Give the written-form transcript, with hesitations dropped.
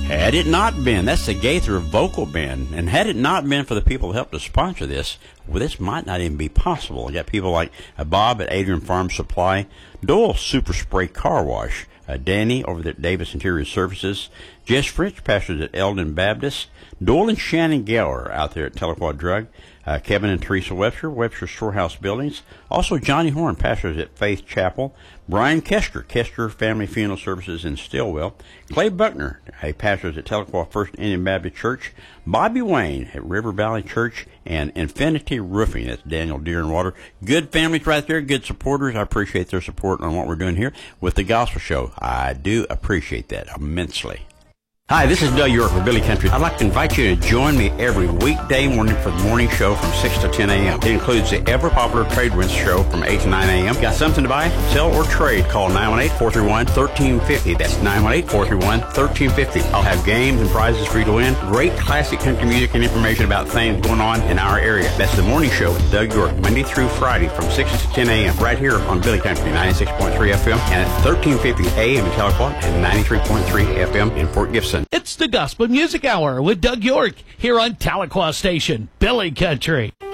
Had it not been, that's the Gaither Vocal Band, and had it not been for the people who helped to sponsor this, well, this might not even be possible. You got people like Bob at Adrian Farm Supply, Doyle Super Spray Car Wash, Danny over there at Davis Interior Services, Jess French, pastors at Eldon Baptist, Doyle and Shannon Geller out there at Telequad Drug, Kevin and Teresa Webster, Webster Storehouse Buildings, also Johnny Horn, pastors at Faith Chapel, Brian Kester, Kester Family Funeral Services in Stillwell, Clay Buckner, pastors at Telequad First Indian Baptist Church, Bobby Wayne at River Valley Church, and Infinity Roofing. That's Daniel Deerenwater. Good families right there, good supporters. I appreciate their support on what we're doing here with the Gospel Show. I do appreciate that immensely. Hi, this is Doug York with Billy Country. I'd like to invite you to join me every weekday morning for the morning show from 6 to 10 a.m. It includes the ever-popular Trade Winds show from 8 to 9 a.m. Got something to buy, sell, or trade? Call 918-431-1350. That's 918-431-1350. I'll have games and prizes for you to win. Great classic country music and information about things going on in our area. That's the morning show with Doug York, Monday through Friday from 6 to 10 a.m. right here on Billy Country 96.3 FM and at 1350 a.m. in Telequad and 93.3 FM in Fort Gibson. It's the Gospel Music Hour with Doug York here on Tahlequah Station, Billy Country.